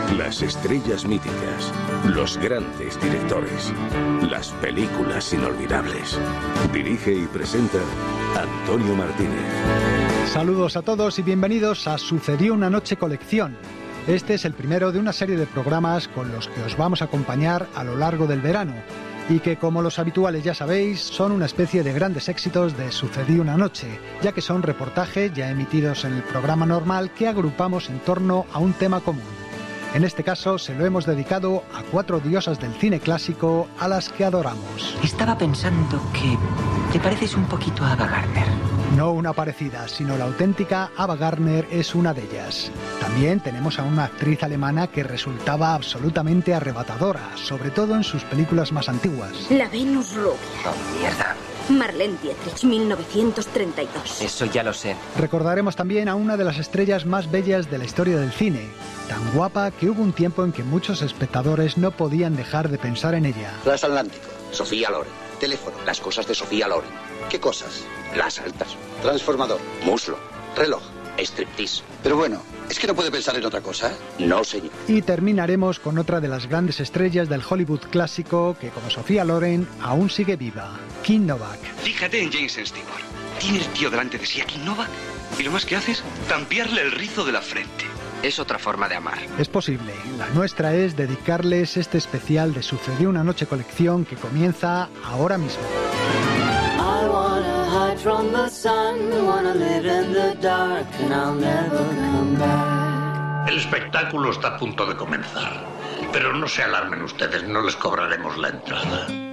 Las estrellas míticas, los grandes directores, las películas inolvidables. Dirige y presenta Antonio Martínez. Saludos a todos y bienvenidos a Sucedió una noche colección. Este es el primero de una serie de programas con los que os vamos a acompañar a lo largo del verano y que, como los habituales ya sabéis, son una especie de grandes éxitos de Sucedió una noche, ya que son reportajes ya emitidos en el programa normal que agrupamos en torno a un tema común. En este caso se lo hemos dedicado a 4 diosas del cine clásico a las que adoramos. Estaba pensando que te pareces un poquito a Ava Gardner. No una parecida, sino la auténtica Ava Gardner es una de ellas. También tenemos a una actriz alemana que resultaba absolutamente arrebatadora, sobre todo en sus películas más antiguas. La Venus rubia. Oh, mierda. Marlene Dietrich, 1932. Eso ya lo sé. Recordaremos también a una de las estrellas más bellas de la historia del cine, tan guapa que hubo un tiempo en que muchos espectadores no podían dejar de pensar en ella. Transatlántico. Sofía Loren. Teléfono. Las cosas de Sofía Loren. ¿Qué cosas? Las altas. Transformador. Muslo. Reloj. Striptease. Pero bueno, ¿es que no puede pensar en otra cosa? No, señor. Y terminaremos con otra de las grandes estrellas del Hollywood clásico que, como Sofía Loren, aún sigue viva, Kim Novak. Fíjate en Jason Stewart. Tiene el tío delante de sí a Kim Novak y lo más que hace es tampearle el rizo de la frente. Es otra forma de amar. Es posible. La nuestra es dedicarles este especial de Sucedió una noche colección que comienza ahora mismo. I wanna hide from the sun, wanna live in the dark, and I'll never come back. El espectáculo está a punto de comenzar, pero no se alarmen ustedes, no les cobraremos la entrada.